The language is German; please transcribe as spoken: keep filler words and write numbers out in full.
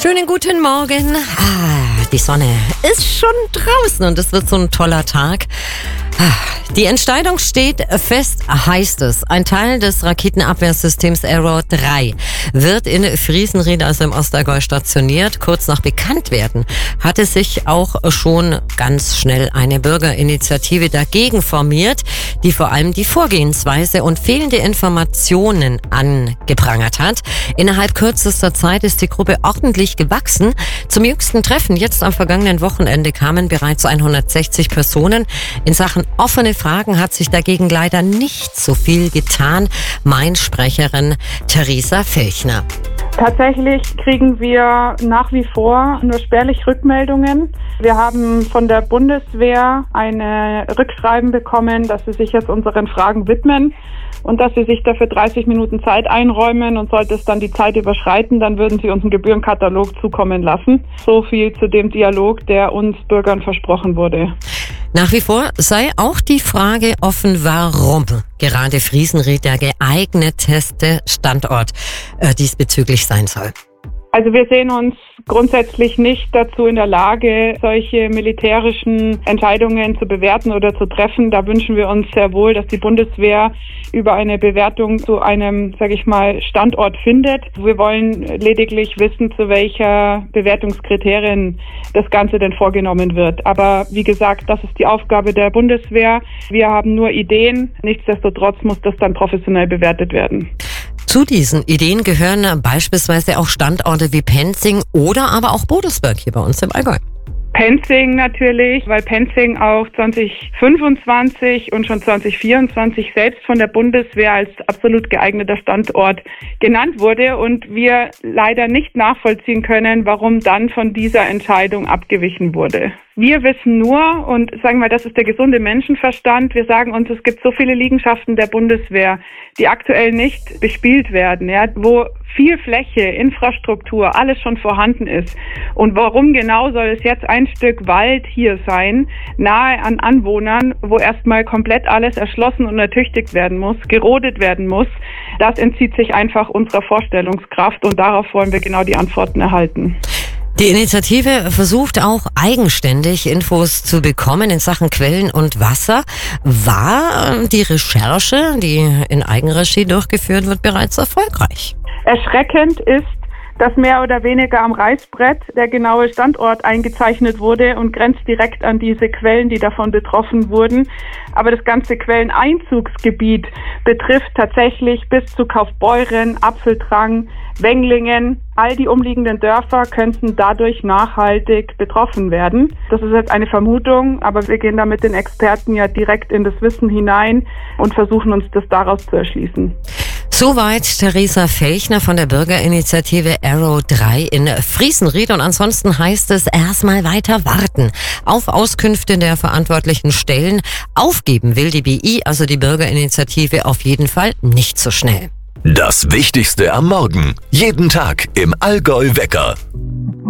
Schönen guten Morgen. Ah, die Sonne ist schon draußen und es wird so ein toller Tag. Die Entscheidung steht fest, heißt es. Ein Teil des Raketenabwehrsystems Arrow drei wird in Friesenried, also im Ostallgäu, stationiert. Kurz nach Bekanntwerden hatte sich auch schon ganz schnell eine Bürgerinitiative dagegen formiert, die vor allem die Vorgehensweise und fehlende Informationen angeprangert hat. Innerhalb kürzester Zeit ist die Gruppe ordentlich gewachsen. Zum jüngsten Treffen, jetzt am vergangenen Wochenende, kamen bereits hundertsechzig Personen. In Sachen offene Fragen hat sich dagegen leider nicht so viel getan. Mein-Sprecherin Theresa Felchner. Tatsächlich kriegen wir nach wie vor nur spärlich Rückmeldungen. Wir haben von der Bundeswehr eine Rückschreiben bekommen, dass sie sich jetzt unseren Fragen widmen und dass sie sich dafür dreißig Minuten Zeit einräumen, und sollte es dann die Zeit überschreiten, dann würden sie uns einen Gebührenkatalog zukommen lassen. So viel zu dem Dialog, der uns Bürgern versprochen wurde. Nach wie vor sei auch die Frage offen, warum gerade Friesenried der geeigneteste Standort äh, diesbezüglich sein soll. Also wir sehen uns grundsätzlich nicht dazu in der Lage, solche militärischen Entscheidungen zu bewerten oder zu treffen. Da wünschen wir uns sehr wohl, dass die Bundeswehr über eine Bewertung zu einem, sage ich mal, Standort findet. Wir wollen lediglich wissen, zu welcher Bewertungskriterien das Ganze denn vorgenommen wird. Aber wie gesagt, das ist die Aufgabe der Bundeswehr. Wir haben nur Ideen. Nichtsdestotrotz muss das dann professionell bewertet werden. Zu diesen Ideen gehören beispielsweise auch Standorte wie Penzing oder aber auch Bodelsberg hier bei uns im Allgäu. Penzing natürlich, weil Penzing auch zwanzig fünfundzwanzig und schon zwanzig vierundzwanzig selbst von der Bundeswehr als absolut geeigneter Standort genannt wurde und wir leider nicht nachvollziehen können, warum dann von dieser Entscheidung abgewichen wurde. Wir wissen nur, und sagen wir, das ist der gesunde Menschenverstand, wir sagen uns, es gibt so viele Liegenschaften der Bundeswehr, die aktuell nicht bespielt werden, ja, wo viel Fläche, Infrastruktur, alles schon vorhanden ist. Und warum genau soll es jetzt ein Stück Wald hier sein, nahe an Anwohnern, wo erstmal komplett alles erschlossen und ertüchtigt werden muss, gerodet werden muss, das entzieht sich einfach unserer Vorstellungskraft und darauf wollen wir genau die Antworten erhalten. Die Initiative versucht auch eigenständig Infos zu bekommen in Sachen Quellen und Wasser. War die Recherche, die in Eigenregie durchgeführt wird, bereits erfolgreich? Erschreckend ist, dass mehr oder weniger am Reißbrett der genaue Standort eingezeichnet wurde und grenzt direkt an diese Quellen, die davon betroffen wurden. Aber das ganze Quelleneinzugsgebiet betrifft tatsächlich bis zu Kaufbeuren, Apfeltrang, Wenglingen. All die umliegenden Dörfer könnten dadurch nachhaltig betroffen werden. Das ist jetzt eine Vermutung, aber wir gehen da mit den Experten ja direkt in das Wissen hinein und versuchen uns das daraus zu erschließen. Soweit Theresa Felchner von der Bürgerinitiative Arrow drei in Friesenried. Und ansonsten heißt es erstmal weiter warten auf Auskünfte der verantwortlichen Stellen. Aufgeben will die B I, also die Bürgerinitiative, auf jeden Fall nicht so schnell. Das Wichtigste am Morgen. Jeden Tag im Allgäu Wecker.